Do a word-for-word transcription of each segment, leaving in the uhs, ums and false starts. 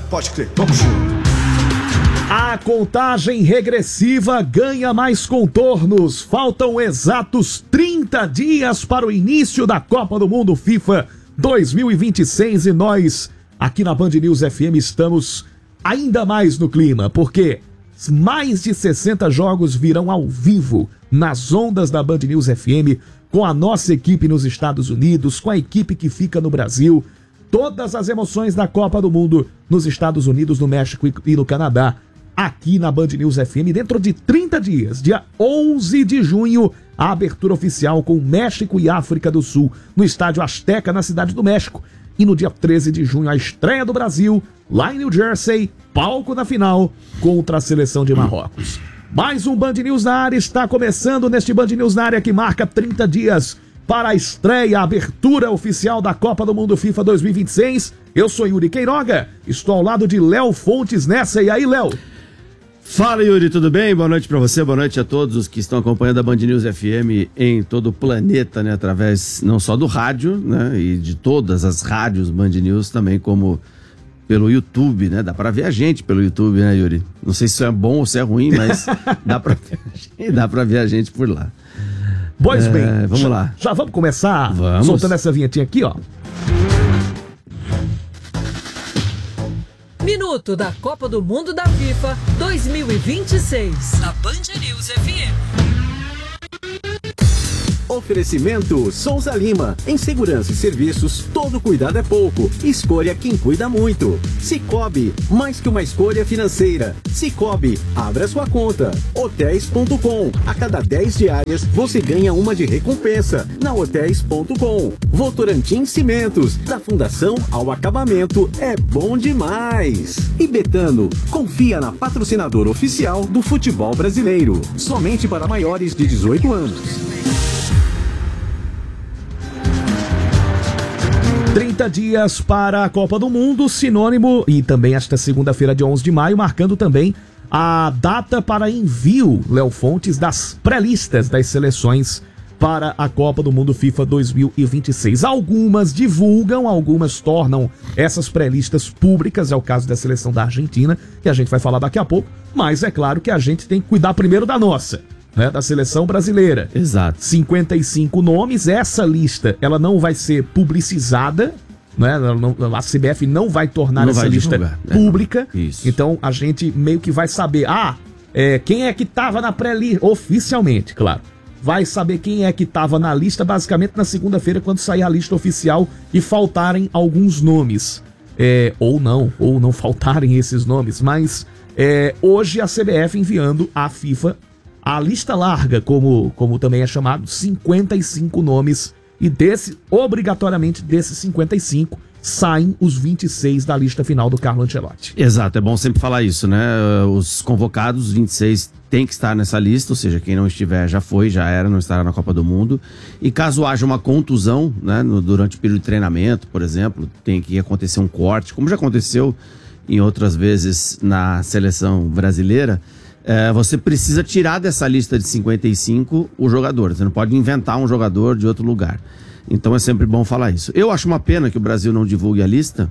Pode crer, vamos junto. A contagem regressiva ganha mais contornos. Faltam exatos trinta dias para o início da Copa do Mundo FIFA dois mil e vinte e seis e nós, aqui na Band News F M, estamos ainda mais no clima, porque mais de sessenta jogos virão ao vivo nas ondas da Band News F M, com a nossa equipe nos Estados Unidos, com a equipe que fica no Brasil. Todas as emoções da Copa do Mundo nos Estados Unidos, no México e no Canadá, aqui na Band News F M, dentro de trinta dias, dia onze de junho, a abertura oficial com México e África do Sul, no Estádio Azteca, na Cidade do México. E no dia treze de junho, a estreia do Brasil, lá em New Jersey, palco da final, contra a seleção de Marrocos. Mais um Band News na área está começando neste Band News na área que marca trinta dias para a estreia, a abertura oficial da Copa do Mundo FIFA dois mil e vinte e seis. Eu sou Yuri Queiroga, estou ao lado de Léo Fontes nessa. E aí, Léo? Fala, Yuri, tudo bem? Boa noite pra você, boa noite a todos os que estão acompanhando a Band News F M em todo o planeta, né, através não só do rádio, né, e de todas as rádios Band News, também como pelo YouTube, né, dá pra ver a gente pelo YouTube, né, Yuri? Não sei se isso é bom ou se é ruim, mas dá pra ver, dá pra ver a gente por lá. Pois é, bem, vamos já, lá. Já vamos começar vamos. soltando essa vinhetinha aqui, ó. Minuto da Copa do Mundo da FIFA dois mil e vinte e seis. Na Band News F M. Oferecimento Souza Lima. Em segurança e serviços, todo cuidado é pouco. Escolha quem cuida muito. Sicoob, mais que uma escolha financeira. Sicoob, abra sua conta. Hotéis ponto com. A cada dez diárias, você ganha uma de recompensa. Na Hotéis ponto com. Votorantim Cimentos. Da fundação ao acabamento, é bom demais. E Betano, confia na patrocinadora oficial do futebol brasileiro. Somente para maiores de dezoito anos. trinta dias para a Copa do Mundo, sinônimo, e também esta segunda-feira de onze de maio, marcando também a data para envio, Léo Fontes, das pré-listas das seleções para a Copa do Mundo FIFA dois mil e vinte e seis. Algumas divulgam, algumas tornam essas pré-listas públicas, é o caso da seleção da Argentina, que a gente vai falar daqui a pouco, mas é claro que a gente tem que cuidar primeiro da nossa, né, da seleção brasileira. Exato. cinquenta e cinco nomes, essa lista, ela não vai ser publicizada, né? A C B F não vai tornar não essa vai lista divulgar, pública, né? Isso. Então a gente meio que vai saber, ah, é, quem é que tava na pré-lista, oficialmente, claro, vai saber quem é que tava na lista basicamente na segunda-feira, quando sair a lista oficial e faltarem alguns nomes, é, ou não, ou não faltarem esses nomes, mas é, hoje a C B F enviando à FIFA a lista larga, como, como também é chamado, cinquenta e cinco nomes, e desse, obrigatoriamente desses cinquenta e cinco, saem os vinte e seis da lista final do Carlo Ancelotti. Exato, é bom sempre falar isso, né? Os convocados, os vinte e seis, tem que estar nessa lista, ou seja, quem não estiver já foi, já era, não estará na Copa do Mundo. E caso haja uma contusão, né, no, durante o período de treinamento, por exemplo, tem que acontecer um corte, como já aconteceu em outras vezes na seleção brasileira, É, você precisa tirar dessa lista de cinquenta e cinco o jogador. Você não pode inventar um jogador de outro lugar. Então é sempre bom falar isso. Eu acho uma pena que o Brasil não divulgue a lista,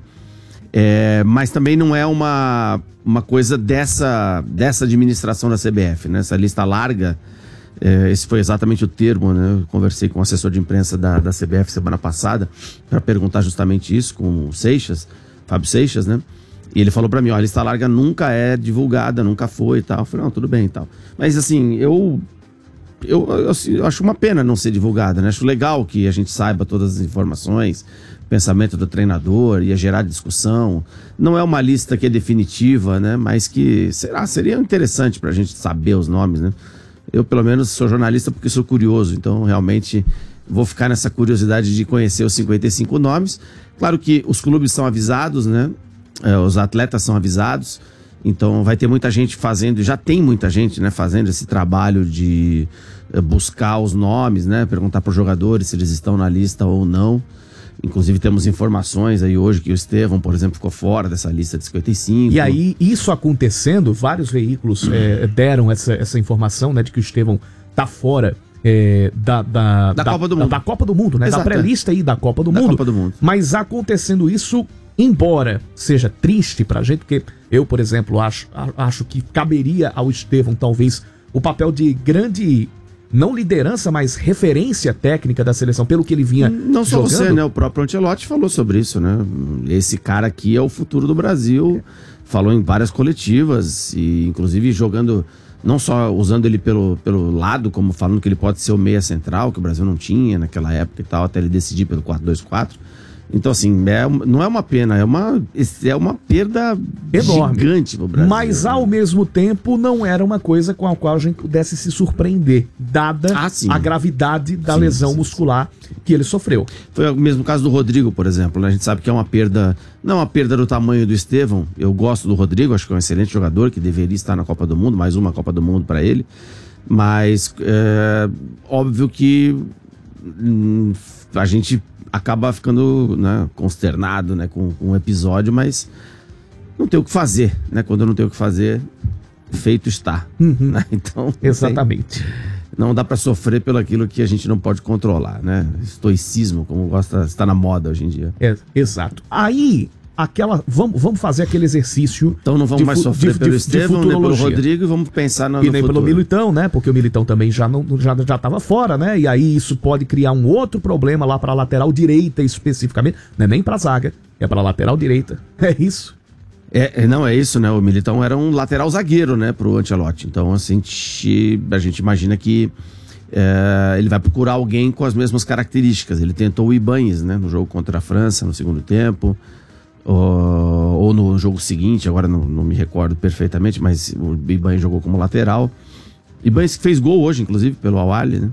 é, mas também não é uma, uma coisa dessa, dessa administração da C B F, né? Essa lista larga, é, esse foi exatamente o termo, né? Eu conversei com o assessor de imprensa da, da C B F semana passada para perguntar justamente isso com o Seixas, Fábio Seixas, né? E ele falou pra mim, ó, a lista larga nunca é divulgada, nunca foi e tal. Eu falei, não, tudo bem e tal. Mas assim, eu, eu, eu, eu acho uma pena não ser divulgada, né? Acho legal que a gente saiba todas as informações, pensamento do treinador, ia gerar discussão. Não é uma lista que é definitiva, né? Mas que, será, seria interessante pra gente saber os nomes, né? Eu, pelo menos, sou jornalista porque sou curioso, então realmente vou ficar nessa curiosidade de conhecer os cinquenta e cinco nomes. Claro que os clubes são avisados, né? É, os atletas são avisados, então vai ter muita gente fazendo, já tem muita gente, né, fazendo esse trabalho de é, buscar os nomes, né, perguntar para os jogadores se eles estão na lista ou não. Inclusive temos informações aí hoje que o Estevão, por exemplo, ficou fora dessa lista de cinquenta e cinco. E aí, isso acontecendo, vários veículos é, deram essa, essa informação, né, de que o Estevão tá fora é, da, da, da, da, Copa do da, Mundo. da Copa do Mundo, né, Exato, da pré-lista aí da Copa do da Mundo. Copa do Mundo. Mas acontecendo isso embora seja triste pra gente, porque eu, por exemplo, acho, acho que caberia ao Estevão, talvez, o papel de grande, não liderança, mas referência técnica da seleção, pelo que ele vinha Não só jogando. você, né? O próprio Ancelotti falou sobre isso, né? Esse cara aqui é o futuro do Brasil. Falou em várias coletivas, e inclusive jogando, não só usando ele pelo, pelo lado, como falando que ele pode ser o meia central, que o Brasil não tinha naquela época e tal, até ele decidir pelo quatro dois quatro. Então, assim, é, não é uma pena, é uma, é uma perda enorme, gigante pro Brasil. Mas, ao mesmo tempo, não era uma coisa com a qual a gente pudesse se surpreender, dada ah, a gravidade da sim, lesão sim, muscular sim. que ele sofreu. Foi o mesmo caso do Rodrigo, por exemplo, né? A gente sabe que é uma perda, não uma perda do tamanho do Estevão. Eu gosto do Rodrigo, acho que é um excelente jogador, que deveria estar na Copa do Mundo, mais uma Copa do Mundo para ele. Mas, é, óbvio que hum, a gente acaba ficando, né, consternado, né, com, com o episódio, mas não tem o que fazer, né? Quando não tem o que fazer, feito está. Uhum. Né? Então, exatamente. Não dá para sofrer pelo aquilo que a gente não pode controlar, né? Estoicismo, como gosta, está na moda hoje em dia. É, exato. Aí, aquela, vamos, vamos fazer aquele exercício. Então não vamos mais sofrer de, pelo de, Estevão, de nem pelo Rodrigo, e vamos pensar no, e no nem futuro. pelo Militão, né? Porque o Militão também já não já já estava fora, né? E aí isso pode criar um outro problema lá para a lateral direita especificamente, não é nem para a zaga, é para a lateral direita. É isso. É, não é isso, né? O Militão era um lateral zagueiro, né, pro Ancelotti. Então assim, a gente imagina que é, ele vai procurar alguém com as mesmas características. Ele tentou o Ibanez, né, no jogo contra a França no segundo tempo. Ou, ou no jogo seguinte, agora não, não me recordo perfeitamente, mas o Ibanez jogou como lateral. Ibanez fez gol hoje, inclusive, pelo Al Ahly, né?